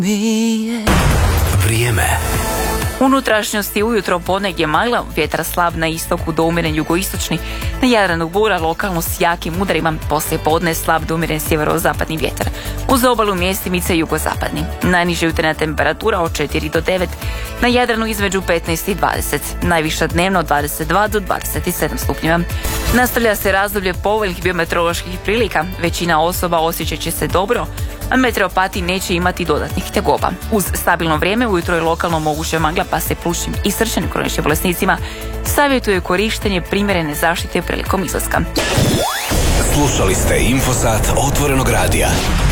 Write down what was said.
Vrijeme. Unutrašnjosti ujutro ponegdje magla, vjetar slab na istoku do umjeren jugoistočni, na Jadranu bura, lokalno s jakim udarima, poslije podne slab do umjeren sjeverozapadni vjetar. Uz obalu mjestimice jugozapadni. Najniža jutarnja temperatura od 4 do 9, na Jadranu između 15 i 20, najviša dnevno 22 do 27 stupnjeva. Nastavlja se razdoblje povoljnih biometeoroloških prilika, većina osoba osjećat će se dobro, a meteoropati neće imati dodatnih tegoba. Uz stabilno vrijeme ujutro je lokalno moguće magla, pa se plućnim i srčanim kroničnim bolesnicima savjetuje korištenje primjerene zaštite prilikom izlaska. Slušali ste Infosat Otvorenog radija.